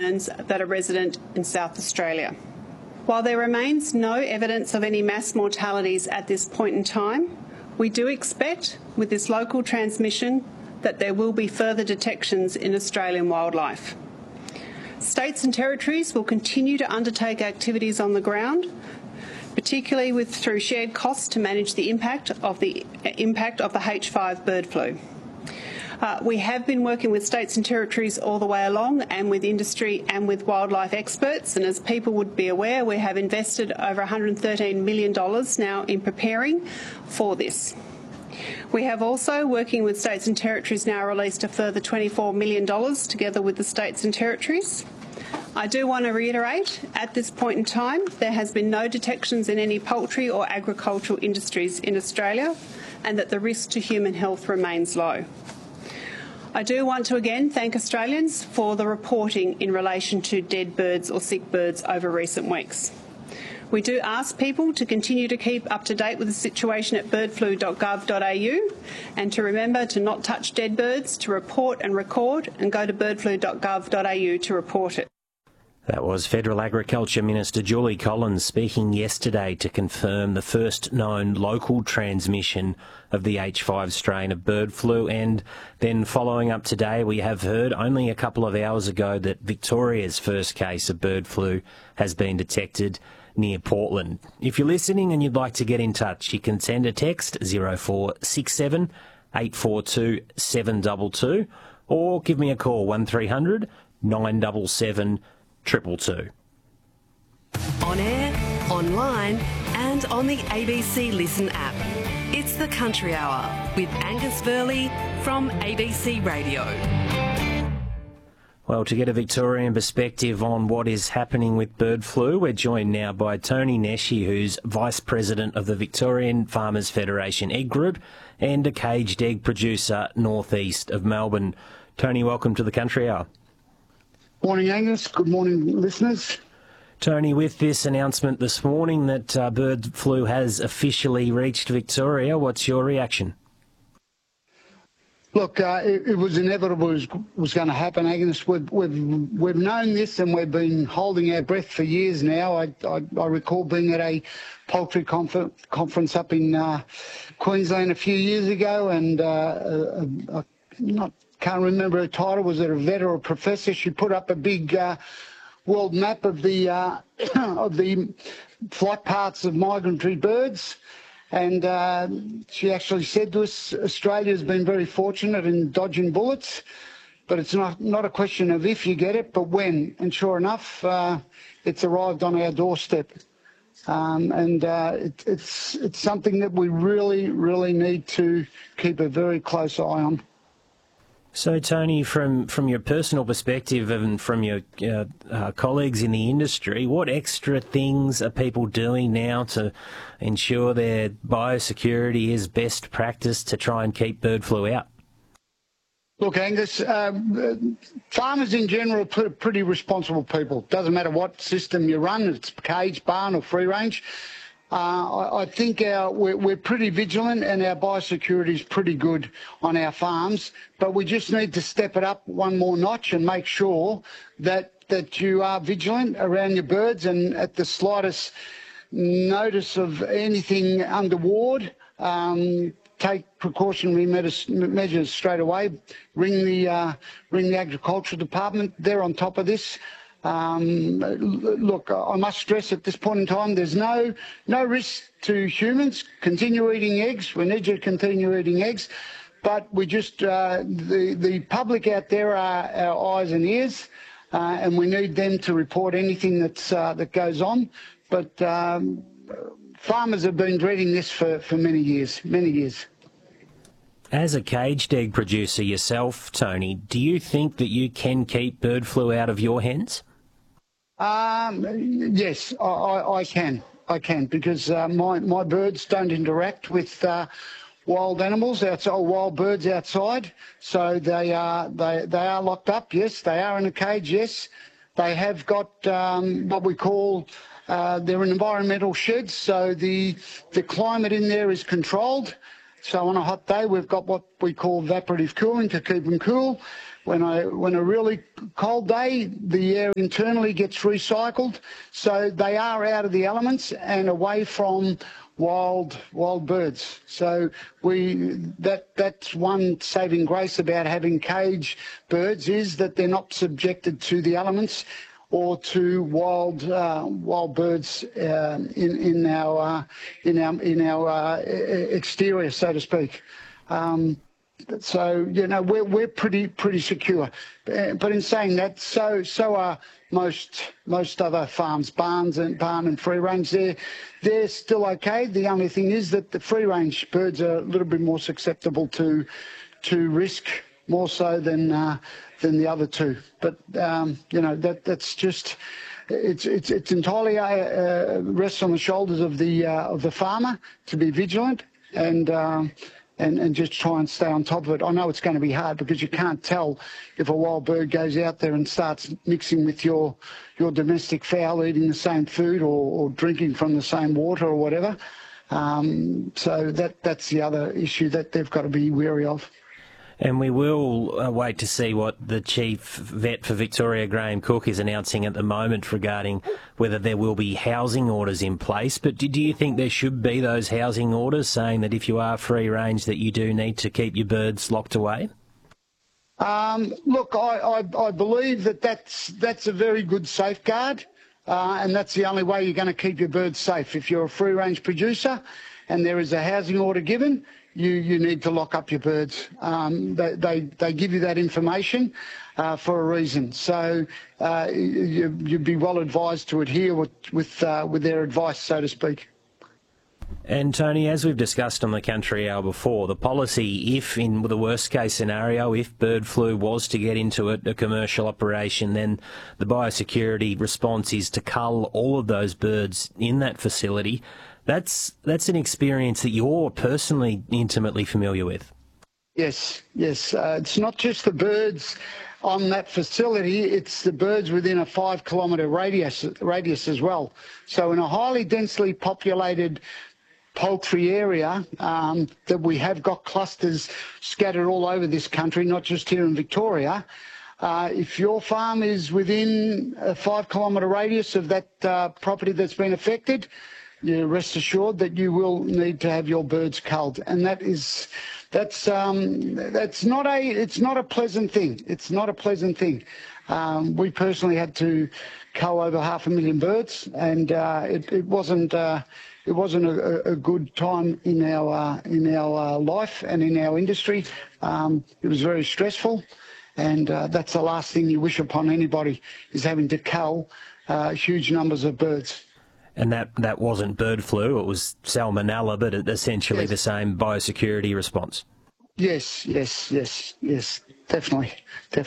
concerns that are resident in South Australia. While there remains no evidence of any mass mortalities at this point in time, we do expect, with this local transmission, that there will be further detections in Australian wildlife. States and territories will continue to undertake activities on the ground, particularly through shared costs to manage the impact of the H5 bird flu. We have been working with states and territories all the way along, and with industry and with wildlife experts, and as people would be aware, we have invested over $113 million now in preparing for this. We have also, working with states and territories, now released a further $24 million together with the states and territories. I do want to reiterate, at this point in time, there has been no detections in any poultry or agricultural industries in Australia, and that the risk to human health remains low. I do want to again thank Australians for the reporting in relation to dead birds or sick birds over recent weeks. We do ask people to continue to keep up to date with the situation at birdflu.gov.au and to remember to not touch dead birds, to report and record, and go to birdflu.gov.au to report it. That was Federal Agriculture Minister Julie Collins speaking yesterday to confirm the first known local transmission of the H5 strain of bird flu. And then following up today, we have heard only a couple of hours ago that Victoria's first case of bird flu has been detected near Portland. If you're listening and you'd like to get in touch, you can send a text 0467 842 722 or give me a call 1300 977 222. On air, online and on the ABC Listen app. It's the Country Hour with Angus Burley from ABC Radio. Well, to get a Victorian perspective on what is happening with bird flu, we're joined now by Tony Nesci, who's Vice President of the Victorian Farmers Federation Egg Group and a caged egg producer northeast of Melbourne. Tony, welcome to the Country Hour. Morning, Angus. Good morning, listeners. Tony, with this announcement this morning that bird flu has officially reached Victoria, what's your reaction? Look, it was inevitable it was going to happen, Agnes. We've known this and we've been holding our breath for years now. I recall being at a poultry conference up in Queensland a few years ago, and can't remember her title. Was it a vet or a professor? She put up a big world map of the of the flight paths of migratory birds. And she actually said to us, Australia's been very fortunate in dodging bullets, but it's not a question of if you get it, but when. And sure enough, it's arrived on our doorstep. It's something that we really, really need to keep a very close eye on. So, Tony, from your personal perspective and from your colleagues in the industry, what extra things are people doing now to ensure their biosecurity is best practice to try and keep bird flu out? Look, Angus, farmers in general are pretty responsible people. Doesn't matter what system you run, it's cage, barn or free range. I think we're pretty vigilant and our biosecurity is pretty good on our farms, but we just need to step it up one more notch and make sure that you are vigilant around your birds, and at the slightest notice of anything untoward, take precautionary measures straight away. Ring the agricultural department. They're on top of this. Look, I must stress at this point in time, there's no risk to humans. Continue eating eggs. We need you to continue eating eggs. But we just, the public out there are our eyes and ears, and we need them to report anything that goes on. But farmers have been dreading this for many years, many years. As a caged egg producer yourself, Tony, do you think that you can keep bird flu out of your hens? Yes, I can. I can, because my birds don't interact with wild animals outside, or wild birds outside. So they are locked up. Yes, they are in a cage. Yes, they have got what we call they're in environmental sheds. So the climate in there is controlled. So on a hot day, we've got what we call evaporative cooling to keep them cool. When a really cold day, the air internally gets recycled, so they are out of the elements and away from wild birds. So that's one saving grace about having cage birds, is that they're not subjected to the elements or to wild birds in our exterior, so to speak. So we're pretty secure. But in saying that, so are most other farms, barn and free range. They're still okay. The only thing is that the free range birds are a little bit more susceptible to risk, more so than the other two. But that's just it's entirely rests on the shoulders of the farmer to be vigilant and just try and stay on top of it. I know it's going to be hard because you can't tell if a wild bird goes out there and starts mixing with your domestic fowl, eating the same food or drinking from the same water or whatever. So that's the other issue that they've got to be wary of. And we will wait to see what the Chief Vet for Victoria, Graham Cook, is announcing at the moment regarding whether there will be housing orders in place. But do you think there should be those housing orders saying that if you are free range that you do need to keep your birds locked away? Look, I believe that's a very good safeguard, and that's the only way you're going to keep your birds safe. If you're a free range producer and there is a housing order given, you need to lock up your birds. They give you that information for a reason. So you'd be well advised to adhere with their advice, so to speak. And Tony, as we've discussed on the Country Hour before, the policy, if in the worst case scenario, if bird flu was to get into a commercial operation, then the biosecurity response is to cull all of those birds in that facility. That's an experience that you're personally intimately familiar with. Yes. It's not just the birds on that facility, it's the birds within a 5 kilometre radius as well. So in a highly densely populated poultry area that we have got clusters scattered all over this country, not just here in Victoria, if your farm is within a 5 kilometre radius of that property that's been affected, you rest assured that you will need to have your birds culled, and that's not a pleasant thing. It's not a pleasant thing. We personally had to cull over 500,000 birds, and it wasn't a good time in our life and in our industry. It was very stressful, and that's the last thing you wish upon anybody, is having to cull huge numbers of birds. And that wasn't bird flu, it was salmonella, but essentially the same biosecurity response. Yes, definitely.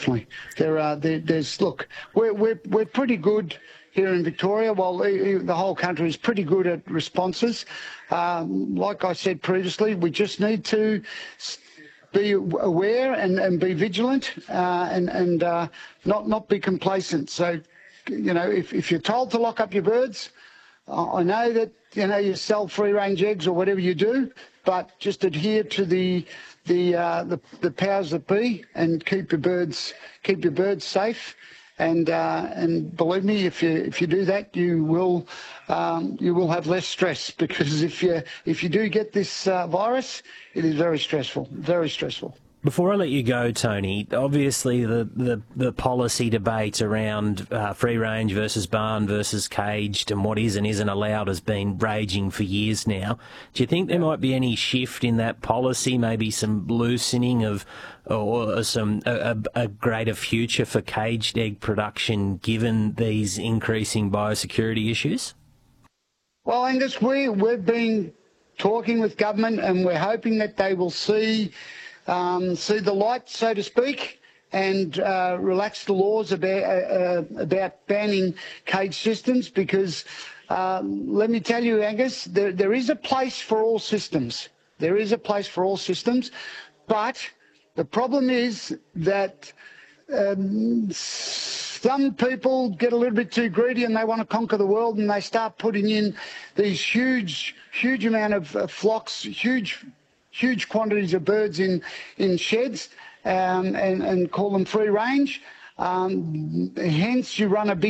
Look, we're pretty good here in Victoria. Well, the whole country is pretty good at responses. Like I said previously, we just need to be aware and be vigilant and not be complacent. So, if you're told to lock up your birds, I know that you sell free range eggs or whatever you do, but just adhere to the powers that be and keep your birds safe. And believe me, if you do that, you will have less stress, because if you do get this virus, it is very stressful, very stressful. Before I let you go, Tony, obviously the policy debate around free range versus barn versus caged and what is and isn't allowed has been raging for years now. Do you think there might be any shift in that policy, maybe some loosening of or a greater future for caged egg production given these increasing biosecurity issues? Well, Angus, we've been talking with government, and we're hoping that they will see the light, so to speak, and relax the laws about banning cage systems, because let me tell you, Angus, there is a place for all systems. There is a place for all systems, but the problem is that some people get a little bit too greedy and they want to conquer the world, and they start putting in these huge amount of flocks, huge huge quantities of birds in sheds and call them free range. Hence, you run a big